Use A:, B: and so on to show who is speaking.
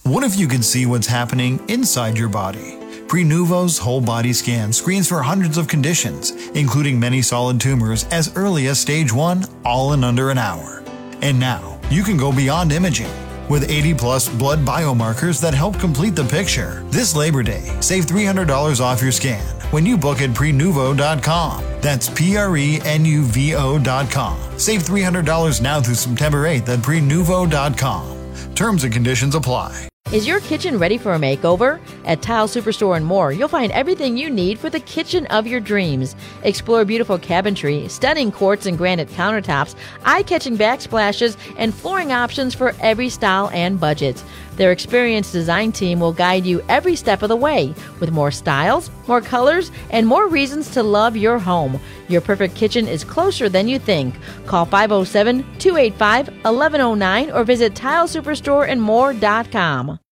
A: What if you could see what's happening inside your body? Prenuvo's whole body scan screens for hundreds of conditions, including many solid tumors as early as stage 1, all in under an hour. And now, you can go beyond imaging. With 80-plus blood biomarkers that help complete the picture. This Labor Day, save $300 off your scan when you book at Prenuvo.com. That's Prenuvo.com. Save $300 now through September 8th at Prenuvo.com. Terms and conditions apply.
B: Is your kitchen ready for a makeover? At Tile Superstore and more, you'll find everything you need for the kitchen of your dreams. Explore beautiful cabinetry, stunning quartz and granite countertops, eye-catching backsplashes, and flooring options for every style and budget. Their experienced design team will guide you every step of the way with more styles, more colors, and more reasons to love your home. Your perfect kitchen is closer than you think. Call 507-285-1109 or visit TileSuperstoreandmore.com.